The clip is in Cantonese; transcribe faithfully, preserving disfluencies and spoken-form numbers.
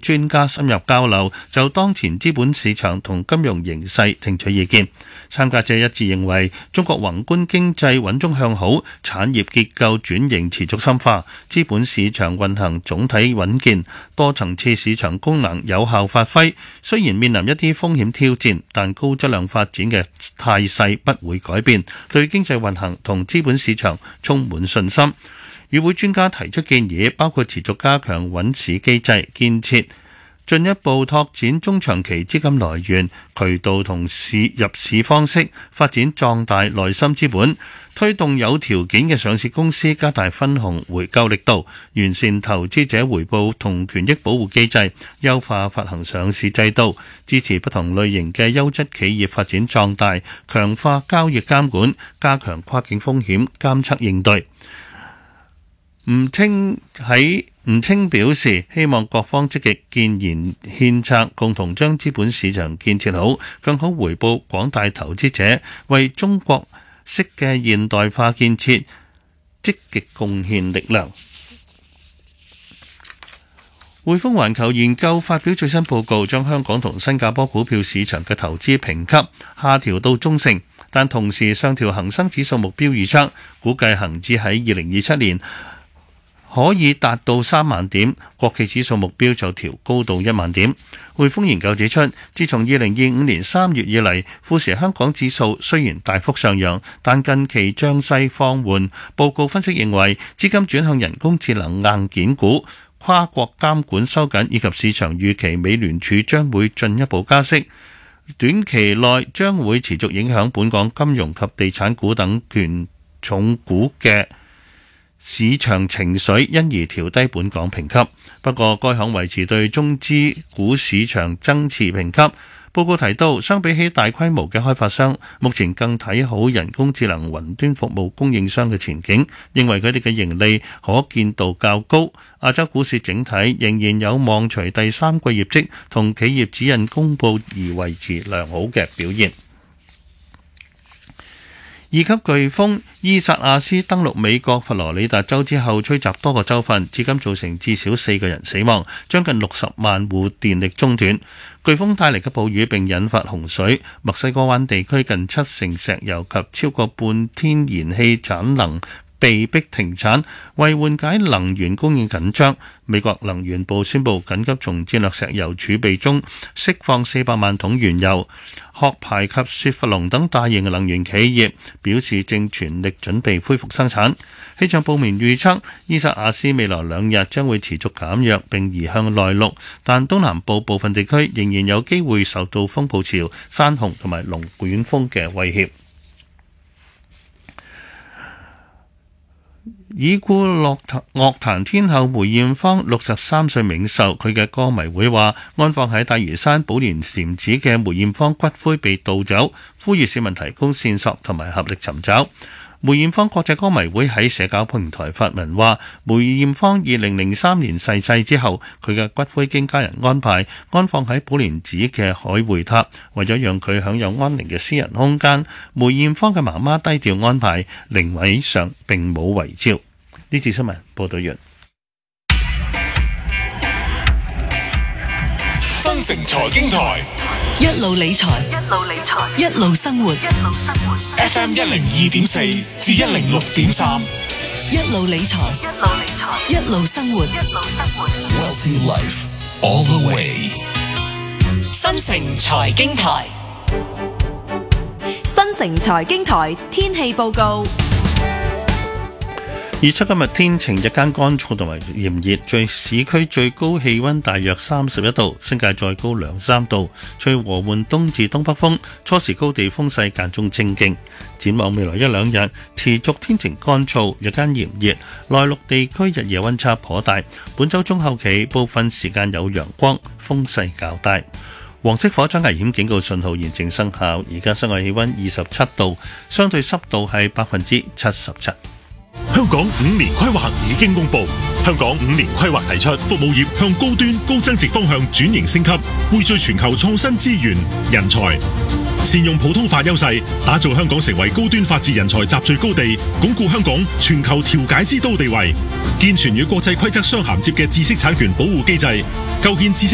專家深入交流，就當前資本市場同金融形勢聽取意見。參加者一致認為，中國宏觀經濟穩中向好，產業結構轉型持續深化，資本市場運行總體穩健，多層次市場功能有效發揮。雖然面臨一啲風險挑戰，但高質量發展嘅態勢不會改變，對經濟運行同資本市場充滿信心。與會專家提出建議，包括持續加強穩市機制建設，進一步拓展中長期資金來源、渠道同市入市方式，發展壯大內心資本，推動有條件嘅上市公司加大分紅回購力度，完善投資者回報同權益保護機制，優化發行上市制度，支持不同類型嘅優質企業發展壯大，強化交易監管，加強跨境風險監測應對。吳清喺吳清表示，希望各方積極建言獻策，共同將資本市場建設好，更好回報廣大投資者，為中國式嘅現代化建設積極貢獻力量。匯豐環球研究發表最新報告，將香港同新加坡股票市場嘅投資評級下調到中性，但同時上調恒生指數目標預測，估計恒指喺二零二七年可以達到三萬點，國企指數目標就調高到一萬點。匯豐研究指出，自從二零二五年三月以嚟，富時香港指數雖然大幅上揚，但近期漲勢放緩。報告分析認為，資金轉向人工智能硬件股、跨國監管收緊以及市場預期美聯儲將會進一步加息，短期內將會持續影響本港金融及地產股等權重股嘅市場情緒，因而調低本港評級。不過該行維持對中資股市場增持評級。報告提到，相比起大規模嘅開發商，目前更睇好人工智能雲端服務供應商嘅前景，認為佢哋嘅盈利可見度較高。亞洲股市整體仍然有望隨第三季業績同企業指引公佈而維持良好嘅表現。二級颶風伊薩亞斯登陸美國佛羅里達州之後，吹襲多個州份，至今造成至少四個人死亡，將近六十萬戶電力中斷。颶風帶嚟嘅暴雨並引發洪水，墨西哥灣地區近七成石油及超過半天然氣產能被迫停產，為緩解能源供應緊張，美國能源部宣布緊急從戰略石油儲備中釋放四百萬桶原油。殼牌及雪佛龍等大型能源企業表示正全力準備恢復生產。氣象部門預測，伊薩亞斯未來兩日將會持續減弱並移向內陸，但東南部部分地區仍然有機會受到風暴潮、山洪同埋龍捲風嘅威脅。已故樂樂壇天后梅艷芳六十三歲冥壽，佢嘅歌迷會話，安放喺大嶼山寶蓮禪寺嘅梅艷芳骨灰被盜走，呼籲市民提供線索同埋合力尋找。梅艷芳國際歌迷會喺社交平台發文話，梅艷芳二零零三年逝世之後，佢嘅骨灰經家人安排安放喺寶蓮寺嘅海會塔，為咗讓佢享有安寧嘅私人空間，梅艷芳嘅媽媽低調安排，靈位上並冇遺照。呢次新聞報道完。 新城財經台一路理財，一路理財，一路生活，一路生活。 F M 一零二點四至一零六點三， 一路理財，一路理財，一路生活，一路生活。 Wealthy Life all the way。 新城財經台， 新城財經台天氣報告。 預測今日天晴，日間乾燥同埋炎熱，最市區最高氣溫大約三十一度，新界再高兩三度，吹和緩東至東北風，初時高地風勢間中清勁。展望未來一兩日，持續天晴乾燥，日間炎熱，內陸地區日夜溫差頗大。本週中後期部分時間有陽光，風勢較大。黃色火災危險警告信號現正生效。而家室外氣溫二十七度，相對濕度係百分之七十七。 香港五年規劃已經公布，香港五年規劃提出服務業向高端高增值方向轉型升級，匯聚全球創新資源、人才，善用普通法優勢，打造香港成為高端法治人才集聚高地，鞏固香港全球調解之都地位，健全與國際規則相銜接嘅知識產權保護機制，構建知識